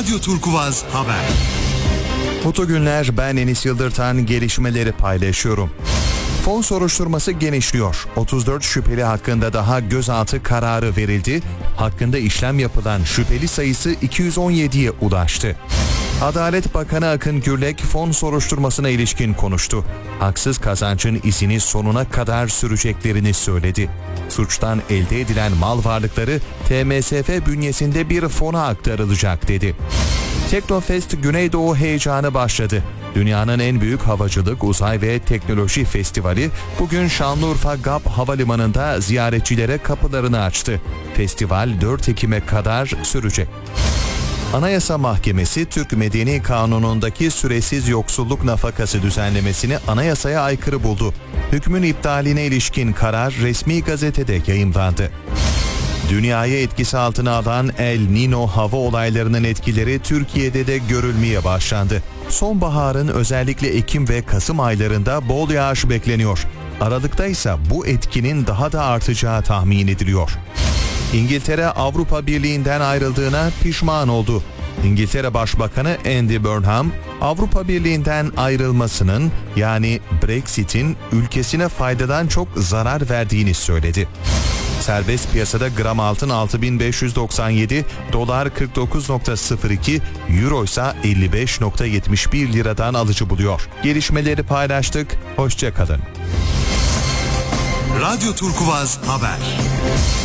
Radyo Turkuvaz Haber. Mutlu günler, ben Enis Yıldırtan, gelişmeleri paylaşıyorum. Fon soruşturması genişliyor. 34 şüpheli hakkında daha gözaltı kararı verildi. Hakkında işlem yapılan şüpheli sayısı 217'ye ulaştı. Adalet Bakanı Akın Gürlek fon soruşturmasına ilişkin konuştu. Haksız kazancın izini sonuna kadar süreceklerini söyledi. Suçtan elde edilen mal varlıkları TMSF bünyesinde bir fona aktarılacak dedi. Teknofest Güneydoğu heyecanı başladı. Dünyanın en büyük havacılık, uzay ve teknoloji festivali bugün Şanlıurfa GAP Havalimanı'nda ziyaretçilere kapılarını açtı. Festival 4 Ekim'e kadar sürecek. Anayasa Mahkemesi, Türk Medeni Kanunu'ndaki süresiz yoksulluk nafakası düzenlemesini anayasaya aykırı buldu. Hükmün iptaline ilişkin karar resmi gazetede yayımlandı. Dünyayı etkisi altına alan El Niño hava olaylarının etkileri Türkiye'de de görülmeye başlandı. Sonbaharın özellikle Ekim ve Kasım aylarında bol yağış bekleniyor. Aralıkta ise bu etkinin daha da artacağı tahmin ediliyor. İngiltere Avrupa Birliği'nden ayrıldığına pişman oldu. İngiltere Başbakanı Andy Burnham, Avrupa Birliği'nden ayrılmasının yani Brexit'in ülkesine faydadan çok zarar verdiğini söyledi. Serbest piyasada gram altın 6597, dolar 49.02, euro ise 55.71 liradan alıcı buluyor. Gelişmeleri paylaştık, hoşça kalın. Radyo Turkuvaz Haber.